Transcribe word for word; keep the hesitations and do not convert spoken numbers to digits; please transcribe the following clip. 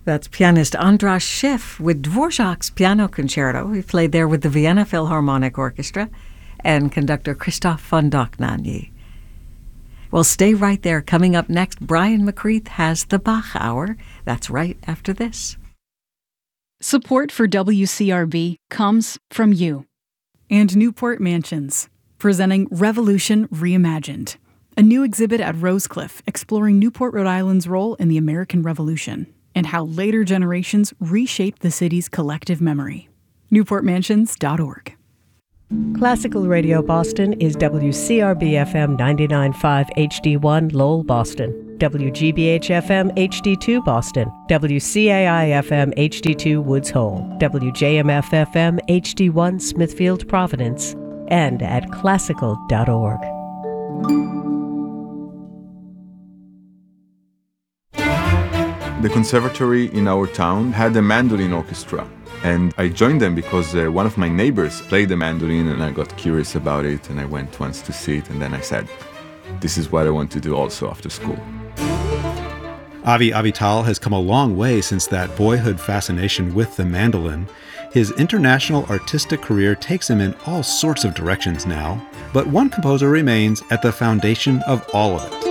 That's pianist Andras Schiff with Dvorak's Piano Concerto. He played there with the Vienna Philharmonic Orchestra and conductor Christoph von Dohnanyi. Well, stay right there. Coming up next, Brian McCreath has the Bach Hour. That's right after this. Support for W C R B comes from you. And Newport Mansions, presenting Revolution Reimagined, a new exhibit at Rosecliff exploring Newport, Rhode Island's role in the American Revolution and how later generations reshaped the city's collective memory. newport mansions dot org. Classical Radio Boston is W C R B F M ninety-nine point five H D one Lowell, Boston, W G B H F M H D two Boston, W C A I F M H D two Woods Hole, W J M F F M H D one Smithfield, Providence, and at classical dot org. The conservatory in our town had a mandolin orchestra, and I joined them because uh, one of my neighbors played the mandolin, and I got curious about it, and I went once to see it, and then I said, this is what I want to do also after school. Avi Avital has come a long way since that boyhood fascination with the mandolin. His international artistic career takes him in all sorts of directions now, but one composer remains at the foundation of all of it.